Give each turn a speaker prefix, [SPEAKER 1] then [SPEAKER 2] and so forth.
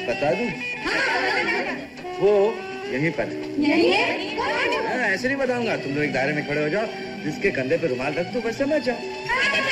[SPEAKER 1] बता दूं? वो यहीं पर है। ऐसे नहीं बताऊंगा, तुम लोग एक दायरे में खड़े हो जाओ, जिसके कंधे पे रुमाल रख दो, बस समझ जाओ।